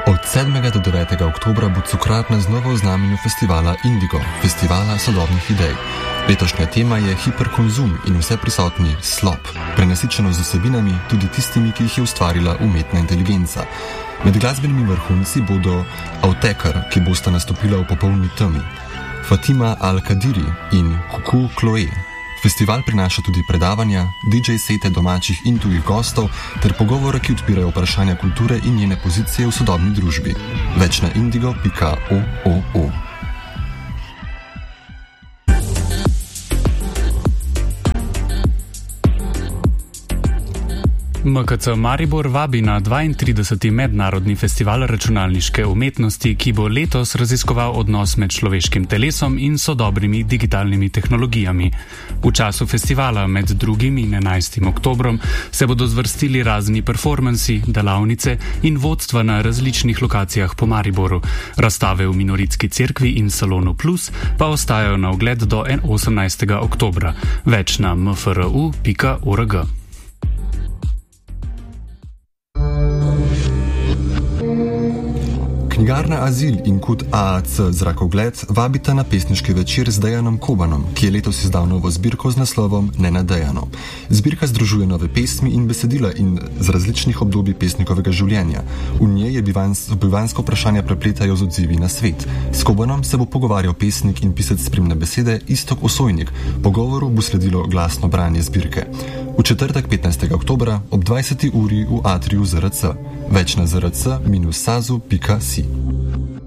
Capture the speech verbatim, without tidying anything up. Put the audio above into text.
Od sedmega do devetega oktobra bo Cukratna znova v znamenju festivala Indigo, festivala sodobnih idej. Letošnja tema je hiperkonzum in vse prisotni slop, prenasičeno z vsebinami, tudi tistimi, ki jih je ustvarila umetna inteligenca. Med glasbenimi vrhunci bodo Autekar, ki bosta nastopila v popolni temi, Fatima Al-Kadiri in Kuku Chloe. Festival prinaša tudi predavanja, D J sete domačih in tujih gostov ter pogovore, ki odpirajo vprašanja kulture in njene pozicije v sodobni družbi. Več na indigo pika org. M K C Maribor vabi na dvaintrideseti mednarodni festival računalniške umetnosti, ki bo letos raziskoval odnos med človeškim telesom in sodobnimi digitalnimi tehnologijami. V času festivala med drugim in enajstim oktobrom se bodo zvrstili razni performansi, delavnice in vodstva na različnih lokacijah po Mariboru. Razstave v Minoritski cerkvi in Salonu Plus pa ostajajo na ogled do osemnajstega oktobra. Več na m f r u pika org. Knjigarna Azil in Kud A A C Zrakogled vabita na pesniški večer z Dejanom Kobanom, ki je letos izdal novo zbirko z naslovom Nenadejano. Zbirka združuje nove pesmi in besedila in z različnih obdobij pesnikovega življenja. V njej je bivans, bivansko vprašanje prepletajo z odzivi na svet. S Kobanom se bo pogovarjal pesnik in pisec spremne besede Iztok Osojnik. Pogovoru bo sledilo glasno branje zbirke. V četrtek petnajstega oktobra ob dvajseti uri v atriju Z R C. Več na zrc dash sazu pika si.